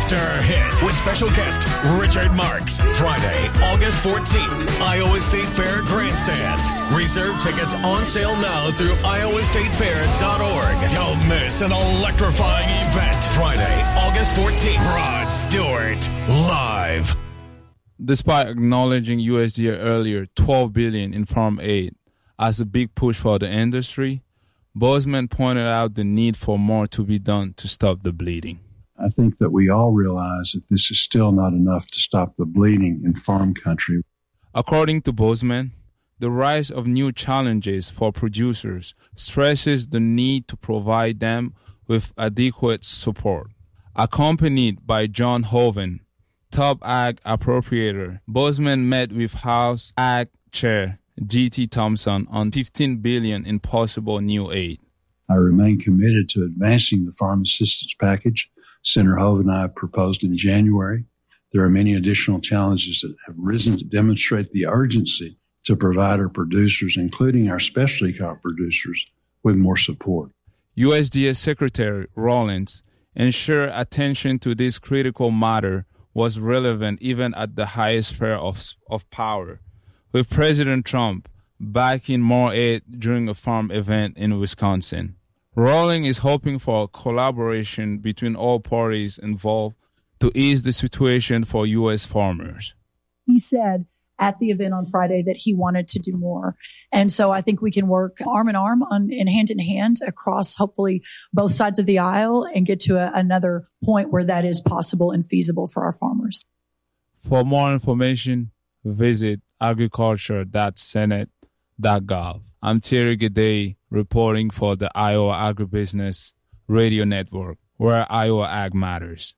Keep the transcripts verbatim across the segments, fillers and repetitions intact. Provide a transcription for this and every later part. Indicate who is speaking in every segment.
Speaker 1: after hit with special guest Richard Marks. Friday, August fourteenth, Iowa State Fair Grandstand. Reserve tickets on sale now through iowa state fair dot org. Don't miss an electrifying event. Friday, August fourteenth, Rod Stewart, live.
Speaker 2: Despite acknowledging U S D A earlier twelve billion dollars in farm aid as a big push for the industry, Boozman pointed out the need for more to be done to stop the bleeding.
Speaker 3: I think that we all realize that this is still not enough to stop the bleeding in farm country.
Speaker 2: According to Boozman, the rise of new challenges for producers stresses the need to provide them with adequate support. Accompanied by John Hoven, top ag appropriator, Boozman met with House Ag Chair G T Thompson on fifteen billion dollars in possible new aid.
Speaker 3: I remain committed to advancing the farm assistance package Senator Hoven and I proposed in January. There are many additional challenges that have risen to demonstrate the urgency to provide our producers, including our specialty crop producers, with more support.
Speaker 2: U S D A Secretary Rawlins ensured attention to this critical matter was relevant even at the highest sphere of, of power, with President Trump backing more aid during a farm event in Wisconsin. Rawlings is hoping for collaboration between all parties involved to ease the situation for U S farmers.
Speaker 4: He said at the event on Friday that he wanted to do more. And so I think we can work arm in arm on, and hand in hand across hopefully both sides of the aisle and get to a, another point where that is possible and feasible for our farmers.
Speaker 2: For more information, visit agriculture dot senate dot gov. I'm Thierry Gaudet reporting for the Iowa Agribusiness Radio Network, where Iowa Ag matters.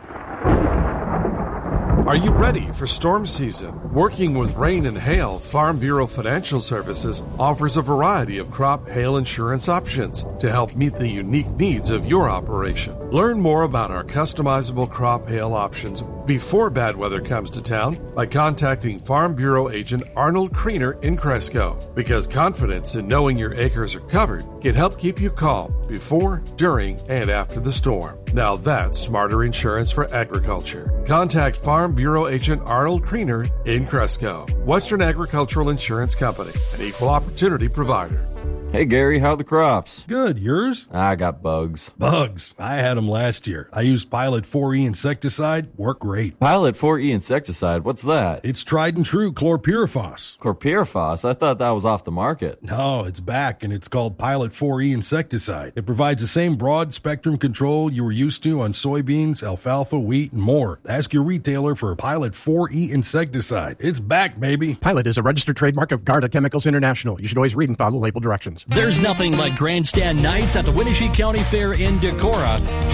Speaker 5: Are you ready for storm season? Working with rain and hail, Farm Bureau Financial Services offers a variety of crop hail insurance options to help meet the unique needs of your operation. Learn more about our customizable crop hail options before bad weather comes to town by contacting Farm Bureau agent Arnold Kriener in Cresco, because confidence in knowing your acres are covered can help keep you calm before, during, and after the storm. Now that's smarter insurance for agriculture. Contact Farm Bureau agent Arnold Kriener in Cresco. Western Agricultural Insurance Company, an equal opportunity provider.
Speaker 6: Hey, Gary, how are the crops?
Speaker 7: Good. Yours?
Speaker 6: I got bugs.
Speaker 7: Bugs? I had them last year. I used Pilot four E insecticide. Worked great.
Speaker 6: Pilot four E insecticide? What's that?
Speaker 7: It's tried and true chlorpyrifos.
Speaker 6: Chlorpyrifos? I thought that was off the market.
Speaker 7: No, it's back, and it's called Pilot four E insecticide. It provides the same broad-spectrum control you were used to on soybeans, alfalfa, wheat, and more. Ask your retailer for Pilot four E insecticide. It's back, baby.
Speaker 8: Pilot is a registered trademark of Garda Chemicals International. You should always read and follow label directions.
Speaker 9: There's nothing like grandstand nights at the Winnebago County Fair in Decorah.